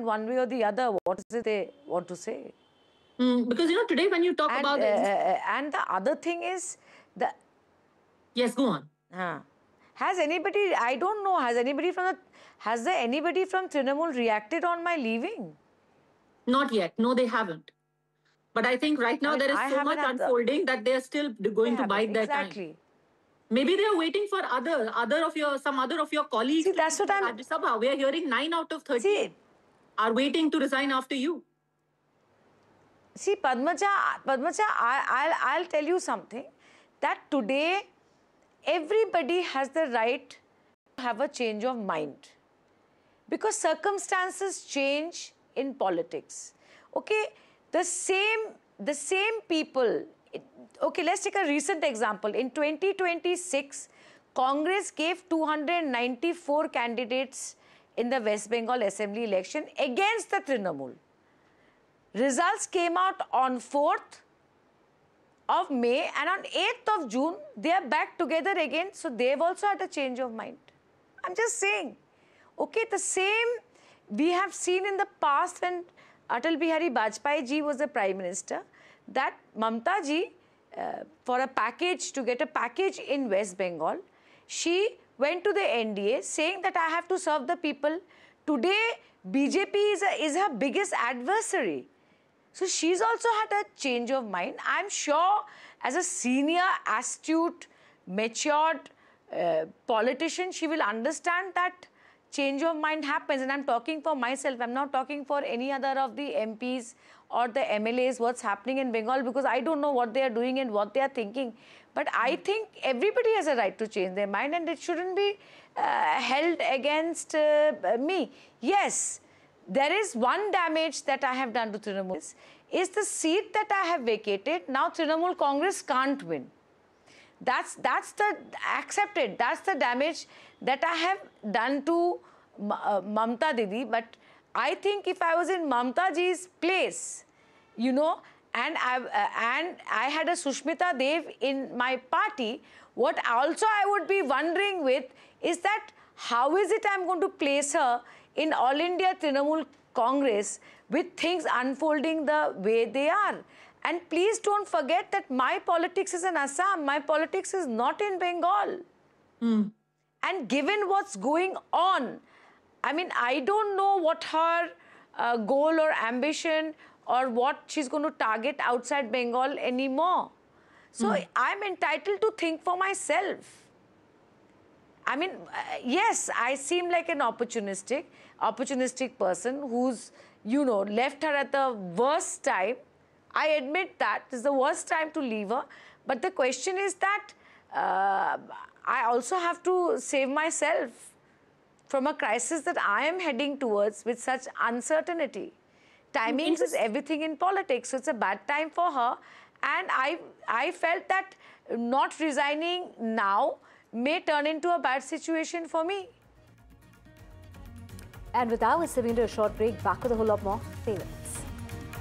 one way or the other. What is it they want to say? Because, today when you talk about... and the other thing is... Yes, go on. Has anybody, I don't know, has there anybody from Trinamool reacted on my leaving? Not yet. No, they haven't. But I think right now there is so much unfolding that they are still going to bide their time. Exactly. Maybe they are waiting for some other of your colleagues. See, that's what I'm... Rajya Sabha. We are hearing 9 out of 13 are waiting to resign after you. See, Padmaja, I'll tell you something. That today, everybody has the right to have a change of mind. Because circumstances change in politics. Okay, the same people... Okay, let's take a recent example. In 2026, Congress gave 294 candidates in the West Bengal Assembly election against the Trinamool. Results came out on 4th of May, and on 8th of June, they are back together again. So they've also had a change of mind. I'm just saying. Okay, the same we have seen in the past when Atal Bihari Vajpayee ji was the Prime Minister, that Mamta ji, for a package, to get a package in West Bengal, she went to the NDA saying that I have to serve the people. Today, BJP is her biggest adversary. So she's also had a change of mind. I'm sure as a senior, astute, matured politician, she will understand that change of mind happens. And I'm talking for myself. I'm not talking for any other of the MPs or the MLAs, what's happening in Bengal, because I don't know what they are doing and what they are thinking. But I think everybody has a right to change their mind, and it shouldn't be held against me. Yes, there is one damage that I have done to Trinamool. Is the seat that I have vacated. Now Trinamool Congress can't win. That's the accepted. That's the damage that I have done to Mamta Didi. But I think if I was in Mamta ji's place, and I had a Sushmita Dev in my party, what also I would be wondering with is that how is it I'm going to place her in All India Trinamool Congress with things unfolding the way they are. And please don't forget that my politics is in Assam. My politics is not in Bengal. And given what's going on, I mean, I don't know what her goal or ambition or what she's going to target outside Bengal anymore. So I'm entitled to think for myself. I mean, yes, I seem like an opportunistic person who's, left her at the worst time. I admit that it's the worst time to leave her. But the question is that I also have to save myself from a crisis that I am heading towards with such uncertainty. Timings is everything in politics, so it's a bad time for her. And I felt that not resigning now may turn into a bad situation for me. And with that, we're sending to a short break. Back with a whole lot more. Stay with us.